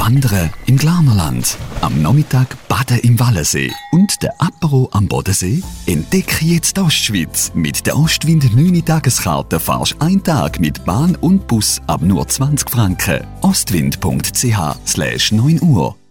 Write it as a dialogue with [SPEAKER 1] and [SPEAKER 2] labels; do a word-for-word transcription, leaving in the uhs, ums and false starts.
[SPEAKER 1] Wandern im Glarnerland, am Nachmittag baden im Wallensee und der Apero am Bodensee? Entdecke jetzt die Ostschweiz. Mit der Ostwind neun Tageskarte fahrst du einen Tag mit Bahn und Bus ab nur zwanzig Franken. ostwind punkt c h slash neun Uhr